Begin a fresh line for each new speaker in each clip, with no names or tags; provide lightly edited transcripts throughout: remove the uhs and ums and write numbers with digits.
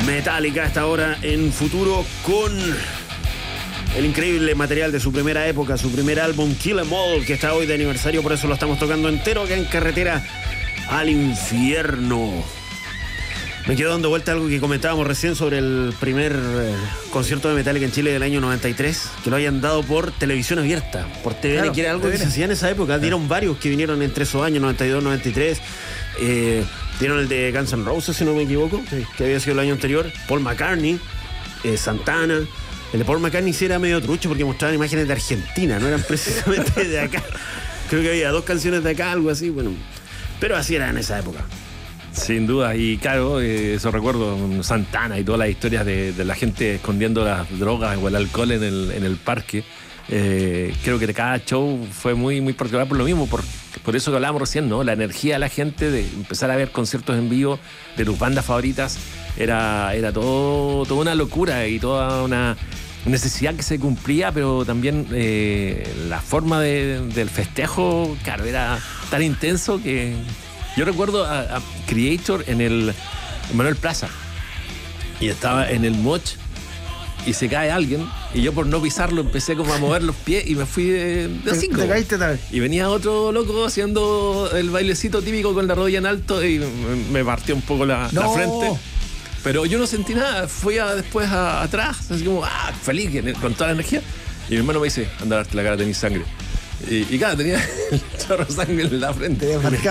Metallica hasta ahora en Futuro con el increíble material de su primera época, su primer álbum Kill 'Em All, que está hoy de aniversario, por eso lo estamos tocando entero acá en Carretera al Infierno. Me quedo dando vuelta a algo que comentábamos recién sobre el primer concierto de Metallica en Chile del año 93, que lo hayan dado por televisión abierta, por TVN, claro, que era algo que se hacía en esa época. Dieron varios que vinieron entre esos años, 92, 93. Dieron el de Guns N' Roses, si no me equivoco, sí, que había sido el año anterior. Paul McCartney, Santana. El de Paul McCartney sí era medio trucho porque mostraban imágenes de Argentina, no eran precisamente de acá. Creo que había 2 canciones de acá, algo así, bueno. Pero así era en esa época.
Sin duda, y claro, eso recuerdo Santana y todas las historias de la gente escondiendo las drogas o el alcohol en el parque. Creo que cada show fue muy, muy particular por lo mismo, por eso que hablábamos recién, ¿no? La energía de la gente de empezar a ver conciertos en vivo de tus bandas favoritas era toda una locura y toda una necesidad que se cumplía, pero también la forma del festejo, claro, era tan intenso que yo recuerdo a Creator en el Manuel Plaza y estaba en el moch y se cae alguien y yo por no pisarlo empecé como a mover los pies y me fui de 5.
Te caíste tal vez.
Y venía otro loco haciendo el bailecito típico con la rodilla en alto y me partió un poco la frente. Pero yo no sentí nada, fui después atrás, así como, feliz, con toda la energía. Y mi hermano me dice, anda a darte la cara, tenés sangre. Y claro, tenía el chorro de sangre en la frente.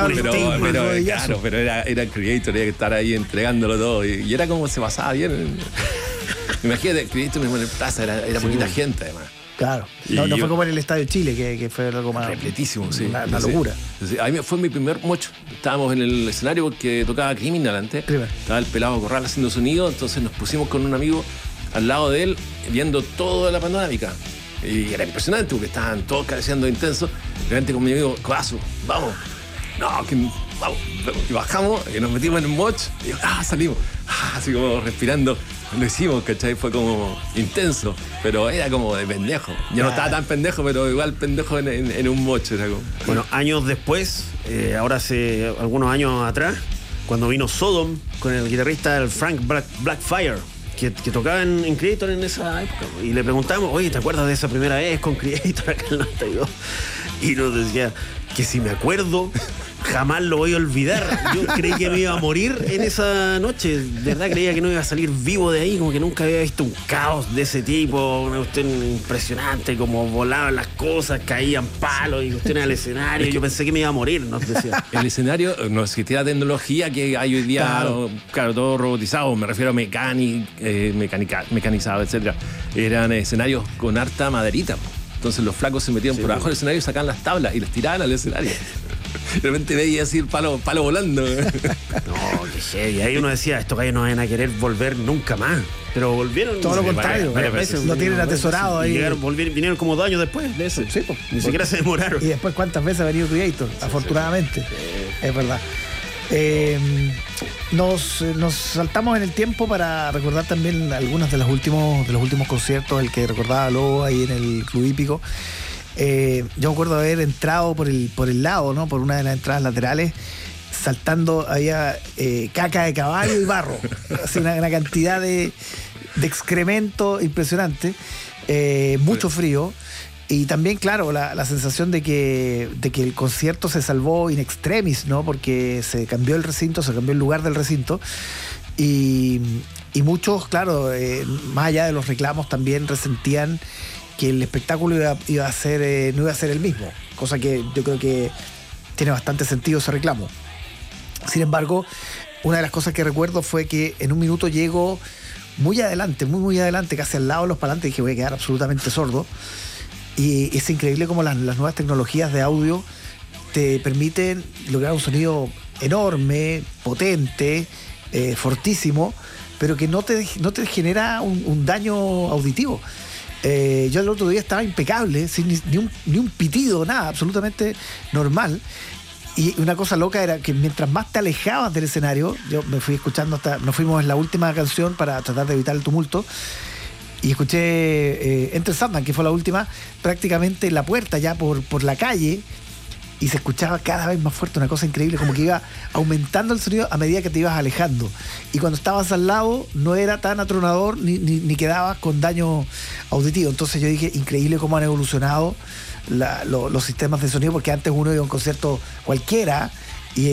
Pero era Creator, tenía que estar ahí entregándolo todo. Y era como se pasaba bien. Imagínate, Creator en Plaza, era poquita gente además.
Claro, no fue como en el Estadio Chile, que fue algo más...
Repletísimo, sí.
Una locura.
Sí, a mí fue mi primer mocho. Estábamos en el escenario porque tocaba Criminal antes. Estaba el pelado Corral haciendo sonido, entonces nos pusimos con un amigo al lado de él, viendo toda la panorámica. Y era impresionante porque estaban todos careciendo de intenso. De repente con mi amigo, Coazo, vamos. Vamos. Y bajamos y nos metimos en un moch y salimos. Así como respirando. Lo hicimos, ¿cachai? Fue como intenso, pero era como de pendejo. Yo no estaba tan pendejo, pero igual pendejo en un mocho. Era como...
Bueno, años después, ahora hace algunos años atrás, cuando vino Sodom con el guitarrista el Frank Blackfire, que tocaba en Creator en esa época, y le preguntamos, oye, ¿te acuerdas de esa primera vez con Creator acá en el 92? Y nos decía que si me acuerdo, jamás lo voy a olvidar. Yo creí que me iba a morir en esa noche. De verdad creía que no iba a salir vivo de ahí, como que nunca había visto un caos de ese tipo, una cuestión impresionante, como volaban las cosas, caían palos y cuestiones al escenario. Yo pensé que me iba a morir, nos decía.
El escenario no existía tecnología que hay hoy día, claro, todo robotizado, me refiero a mecanizado, etcétera. Eran escenarios con harta maderita. Entonces los flacos se metían por abajo del escenario y sacaban las tablas y las tiraban al escenario. De repente veía así el palo volando. No,
qué heavy. Ahí uno decía, estos gallos no van a querer volver nunca más. Pero volvieron.
Todo lo contrario. Varias veces lo tienen atesorado ahí.
Vinieron como 2 años después de eso. Sí, ni siquiera se demoraron.
Y después, ¿cuántas veces ha venido Creator? Afortunadamente. Sí. Es verdad. Nos saltamos en el tiempo para recordar también algunos de los últimos conciertos, el que recordaba Lobo ahí en el Club Hípico. Yo me acuerdo de haber entrado por el lado, ¿no? Por una de las entradas laterales, saltando, había caca de caballo y barro, así una cantidad de excremento impresionante, mucho frío. Y también, claro, la sensación de que el concierto se salvó in extremis, ¿no? Porque se cambió el recinto, se cambió el lugar del recinto. Y muchos, claro, más allá de los reclamos, también resentían que el espectáculo iba a ser, no iba a ser el mismo. Cosa que yo creo que tiene bastante sentido ese reclamo. Sin embargo, una de las cosas que recuerdo fue que en un minuto llego muy adelante, muy adelante, casi al lado de los parlantes, y dije, voy a quedar absolutamente sordo. Y es increíble cómo las nuevas tecnologías de audio te permiten lograr un sonido enorme, potente, fortísimo, pero que no te genera un daño auditivo. Yo el otro día estaba impecable, sin ni un pitido, nada, absolutamente normal. Y una cosa loca era que mientras más te alejabas del escenario, yo me fui escuchando nos fuimos en la última canción para tratar de evitar el tumulto. Y escuché Enter Sandman, que fue la última, prácticamente en la puerta ya por la calle. y se escuchaba cada vez más fuerte, una cosa increíble, como que iba aumentando el sonido a medida que te ibas alejando. Y cuando estabas al lado no era tan atronador ni quedabas con daño auditivo. Entonces yo dije, increíble cómo han evolucionado los sistemas de sonido, porque antes uno iba a un concierto cualquiera y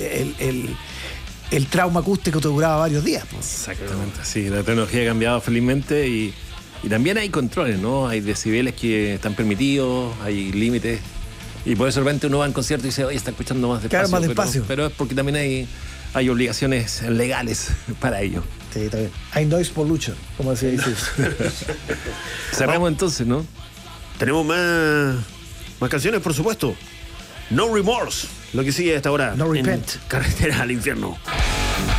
el trauma acústico te duraba varios días.
Exactamente, sí, la tecnología ha cambiado felizmente y también hay controles, ¿no? Hay decibeles que están permitidos, hay límites. Y por eso de repente uno va en concierto y dice, oye, está escuchando más despacio.
Claro, más despacio.
Pero es porque también hay obligaciones legales para ello.
Sí, está bien. Hay noise pollution, como decía Jesús.
Cerramos entonces, ¿no?
Tenemos más canciones, por supuesto. No Remorse, lo que sigue a esta hora.
No
en
Repent.
Carretera al Infierno.